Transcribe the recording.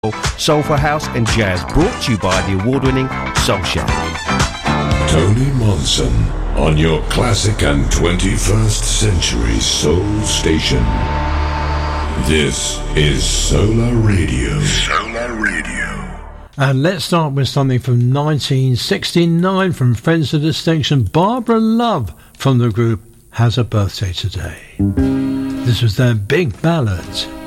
Soulful House and Jazz, brought to you by the award-winning Soul Shack. Tony Monson on your classic and 21st century soul station. This is Solar Radio. Solar Radio. And let's start with something from 1969 from Friends of Distinction. Barbara Love from the group has a birthday today. This was their big ballad.